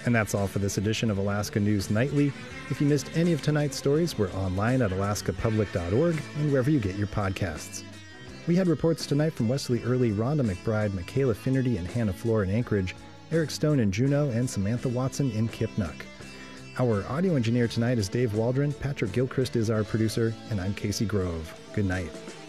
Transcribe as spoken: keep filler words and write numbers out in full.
And that's all for this edition of Alaska News Nightly. If you missed any of tonight's stories, we're online at alaska public dot org and wherever you get your podcasts. We had reports tonight from Wesley Early, Rhonda McBride, Michaela Finnerty, and Hannah Floor in Anchorage, Eric Stone in Juneau, and Samantha Watson in Kipnuk. Our audio engineer tonight is Dave Waldron, Patrick Gilchrist is our producer, and I'm Casey Grove. Good night.